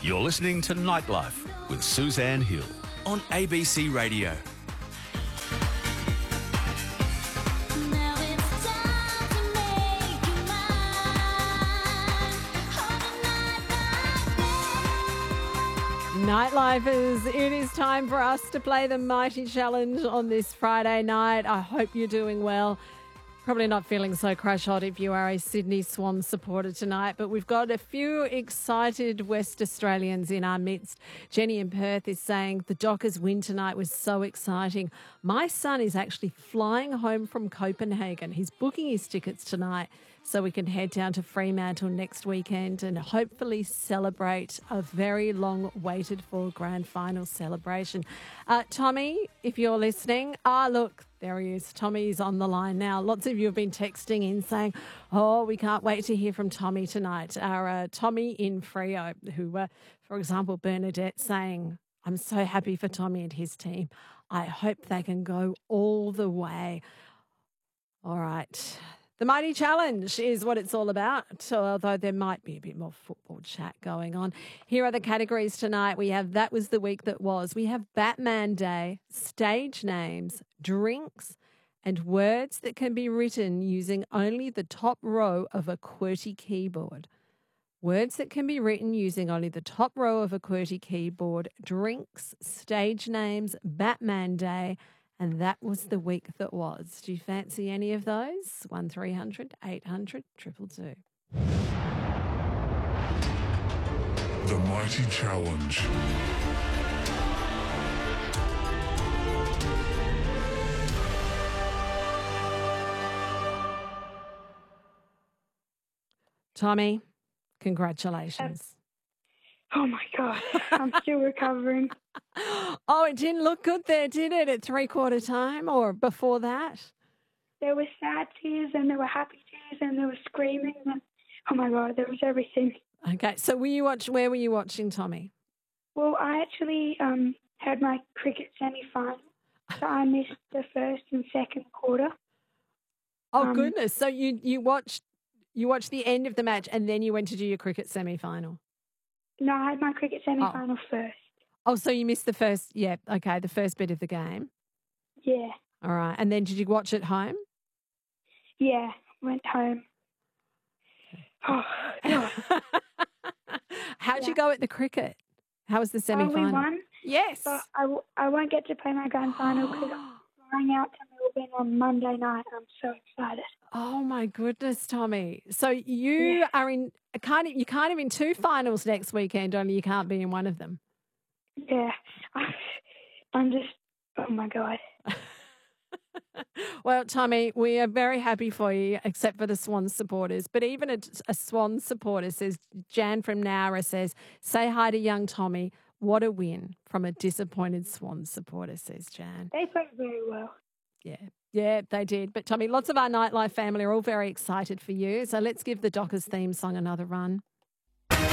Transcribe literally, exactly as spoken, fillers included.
You're listening to Nightlife with Suzanne Hill on A B C Radio. Nightlifers, it is time for us to play the Mighty Challenge on this Friday night. I hope you're doing well. Probably not feeling so crash hot if you are a Sydney Swans supporter tonight, but we've got a few excited West Australians in our midst. Jenny in Perth is saying the Dockers win tonight was so exciting. My son is actually flying home from Copenhagen. He's booking his tickets tonight so we can head down to Fremantle next weekend and hopefully celebrate a very long waited for grand final celebration. Uh, Tommy, if you're listening, ah, look, there he is. Tommy's on the line now. Lots of you have been texting in saying, oh, we can't wait to hear from Tommy tonight. Our uh, Tommy in Freo, who, uh, for example, Bernadette saying, I'm so happy for Tommy and his team. I hope they can go all the way. All right. The Mighty Challenge is what it's all about, although there might be a bit more football chat going on. Here are the categories tonight. We have That Was the Week That Was. We have Batman Day, stage names, drinks, and words that can be written using only the top row of a QWERTY keyboard. Words that can be written using only the top row of a QWERTY keyboard, drinks, stage names, Batman Day, and That Was the Week That Was. Do you fancy any of those? one three hundred eight hundred two two two. The Mighty Challenge. Tommy, congratulations. Oh, my God. I'm still recovering. Oh, it didn't look good there, did it, at three-quarter time or before that? There were sad tears and there were happy tears and there was screaming. And, oh, my God, there was everything. Okay, so were you watch? Where were you watching, Tommy? Well, I actually um, had my cricket semi-final, so I missed the first and second quarter. Oh, um, goodness. So you, you watched you watched the end of the match and then you went to do your cricket semi-final? No, I had my cricket semi-final oh. first. Oh, so you missed the first, yeah, okay, the first bit of the game. Yeah. All right. And then did you watch it home? Yeah, went home. Oh, God. How'd yeah. you go at the cricket? How was the semi-final? Uh, we won. Yes. But I, w- I won't get to play my grand final because I'm flying out to Melbourne on Monday night. I'm so excited. Oh, my goodness, Tommy. So you yeah. are in, can't, you can't have in two finals next weekend, only you can't be in one of them. Yeah, I'm just, oh my God. Well, Tommy, we are very happy for you, except for the Swans supporters. But even a, a Swans supporter says, Jan from Nowra says, say hi to young Tommy. What a win from a disappointed Swans supporter, says Jan. They played very well. Yeah, yeah, they did. But Tommy, lots of our Nightlife family are all very excited for you. So let's give the Dockers theme song another run.